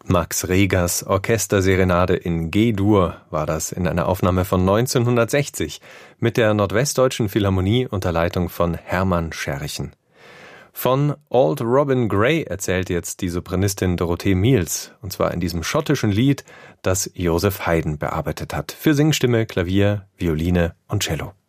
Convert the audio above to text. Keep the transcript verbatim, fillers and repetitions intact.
Max Regers Orchesterserenade in G-Dur war das in einer Aufnahme von neunzehnhundertsechzig mit der Nordwestdeutschen Philharmonie unter Leitung von Hermann Scherchen. Von Auld Robin Gray erzählt jetzt die Sopranistin Dorothee Miels, und zwar in diesem schottischen Lied, das Joseph Haydn bearbeitet hat, für Singstimme, Klavier, Violine und Cello.